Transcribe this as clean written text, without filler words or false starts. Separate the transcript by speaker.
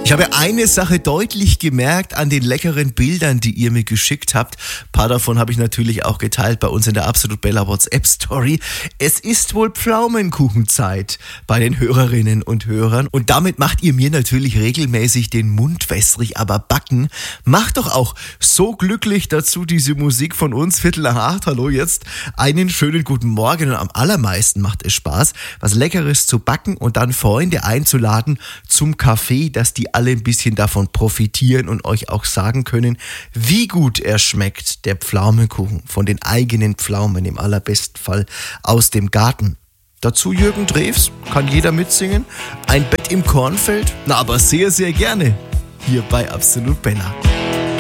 Speaker 1: Ich habe eine Sache deutlich gemerkt an den leckeren Bildern, die ihr mir geschickt habt. Ein paar davon habe ich natürlich auch geteilt bei uns in der Absolut Bella WhatsApp-Story. Es ist wohl Pflaumenkuchenzeit bei den Hörerinnen und Hörern. Und damit macht ihr mir natürlich regelmäßig den Mund wässrig, aber backen macht doch auch so glücklich. Dazu diese Musik von uns, 7:45. Hallo jetzt. Einen schönen guten Morgen und am allermeisten macht es Spaß, was Leckeres zu backen und dann Freunde einzuladen zum Kaffee, dass die alle ein bisschen davon profitieren und euch auch sagen können, wie gut er schmeckt, der Pflaumenkuchen von den eigenen Pflaumen, im allerbesten Fall aus dem Garten. Dazu Jürgen Drews, kann jeder mitsingen. Ein Bett im Kornfeld, na aber sehr, sehr gerne hier bei Absolut Bella.